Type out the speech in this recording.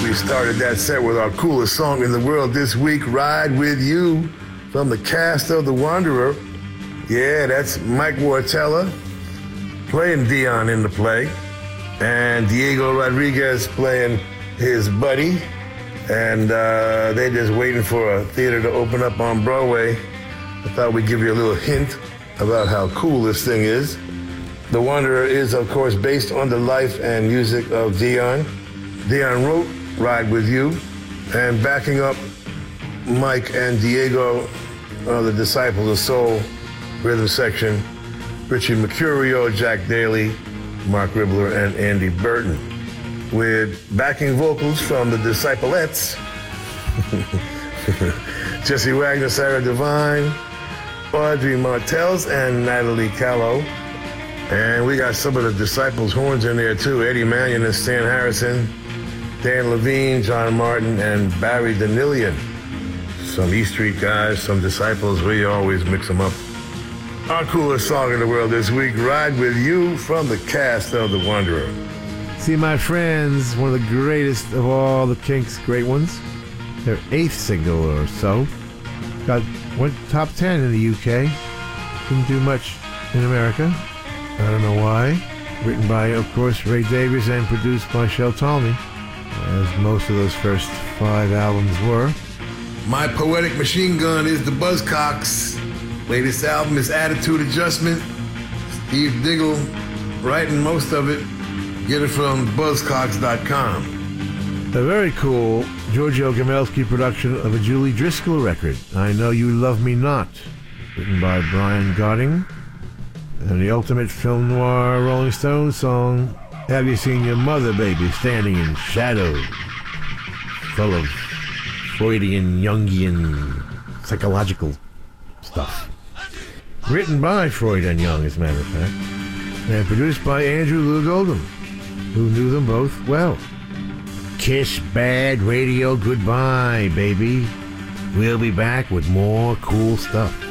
We started that set with our coolest song in the world this week, Ride With You, from the cast of The Wanderer. Yeah, that's Mike Wartella playing Dion in the play, and Diego Rodriguez playing his buddy, and they're just waiting for a theater to open up on Broadway. I thought we'd give you a little hint about how cool this thing is. The Wanderer is, of course, based on the life and music of Dion. Dion wrote Ride With You, and backing up Mike and Diego are the Disciples of Soul rhythm section, Richie Mercurio, Jack Daly, Mark Ribler, and Andy Burton, with backing vocals from the Disciplettes, Jesse Wagner, Sarah Devine, Audrey Martels, and Natalie Callow. And we got some of the Disciples' horns in there too, Eddie Mannion and Stan Harrison, Dan Levine, John Martin, and Barry Danilian. Some E Street guys, some Disciples, we always mix them up. Our coolest song in the world this week, Ride With You, from the cast of The Wanderer. See, my friends, one of the greatest of all the Kinks' great ones. Their 8th single or so. Went top 10 in the UK. Didn't do much in America. I don't know why. Written by, of course, Ray Davies and produced by Shel Talmy, as most of those first 5 albums were. My Poetic Machine Gun is the Buzzcocks. Latest album is Attitude Adjustment. Steve Diggle writing most of it. Get it from buzzcocks.com. A very cool Giorgio Gamelski production of a Julie Driscoll record, I Know You Love Me Not, written by Brian Godding. And the ultimate film noir Rolling Stones song, Have You Seen Your Mother, Baby, Standing in Shadow, full of Freudian, Jungian, psychological stuff. Written by Freud and Jung, as a matter of fact, and produced by Andrew Loog Oldham, who knew them both well. Kiss Bad Radio goodbye, baby. We'll be back with more cool stuff.